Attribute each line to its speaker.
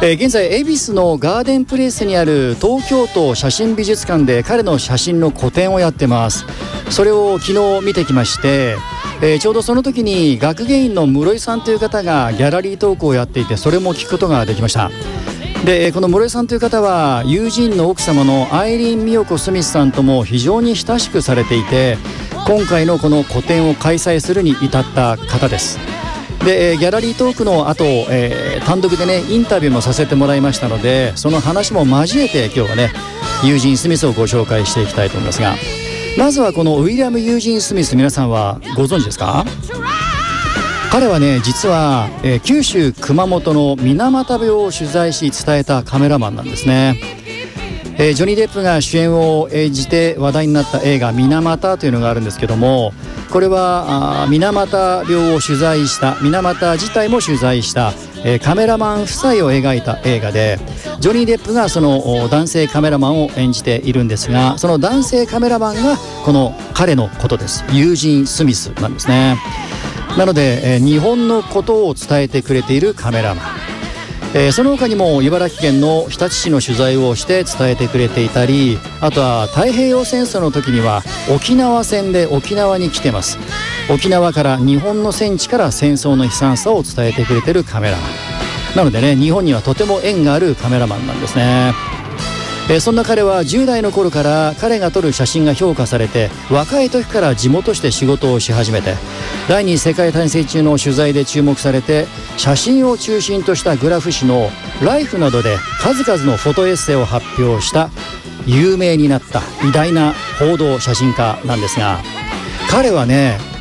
Speaker 1: 現在恵比寿のガーデンプレイスにある東京都写真美術館で彼の写真の個展をやってます。それを昨日見てきまして、ちょうどその時に学芸員の室井さんという方がギャラリートークをやっていて、それも聞くことができました。でこの室井さんという方は友人の奥様のアイリーン・ミヨコ・スミスさんとも非常に親しくされていて、今回のこの個展を開催するに至った方です。でギャラリートークの後、単独でねインタビューもさせてもらいましたので、その話も交えて今日はねユージン・スミスをご紹介していきたいと思いますが、まずはこのウィリアム・ユージン・スミス、皆さんはご存知ですか？彼はね実は、九州熊本の水俣病を取材し伝えたカメラマンなんですね。ジョニー・デップが主演を演じて話題になった映画水俣というのがあるんですけども、これは水俣病を取材した、水俣自体も取材した、カメラマン夫妻を描いた映画で、ジョニー・デップがその男性カメラマンを演じているんですが、その男性カメラマンがこの彼のことです。ユージン・スミスなんですね。なので、日本のことを伝えてくれているカメラマン、その他にも茨城県の日立市の取材をして伝えてくれていたり、あとは太平洋戦争の時には沖縄戦で沖縄に来てます。沖縄から日本の戦地から戦争の悲惨さを伝えてくれているカメラマンなのでね、日本にはとても縁があるカメラマンなんですね。そんな彼は10代の頃から彼が撮る写真が評価されて、若い時から地元紙で仕事をし始めて、第二次世界大戦中の取材で注目されて、写真を中心としたグラフ誌のライフなどで数々のフォトエッセイを発表した有名になった偉大な報道写真家なんですが、彼はね